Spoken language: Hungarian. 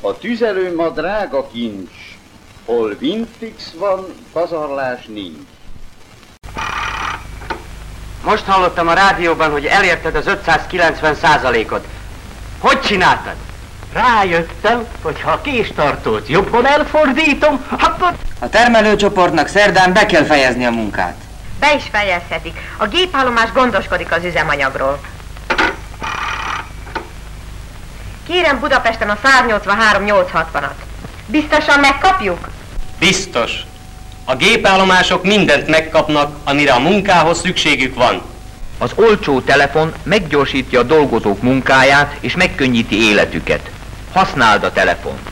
A tüzelő ma drága kincs, hol windfix van, pazarlás nincs. Most hallottam a rádióban, hogy elérted az 590%-ot. Hogy csináltad? Rájöttem, hogy ha a késtartót jobban elfordítom, akkor... A termelőcsoportnak szerdán be kell fejezni a munkát. Be is fejezhetik. A gépállomás gondoskodik az üzemanyagról. Kérem Budapesten a 183-860-at. Biztosan megkapjuk? Biztos. A gépállomások mindent megkapnak, amire a munkához szükségük van. Az olcsó telefon meggyorsítja a dolgozók munkáját és megkönnyíti életüket. Használd a telefont!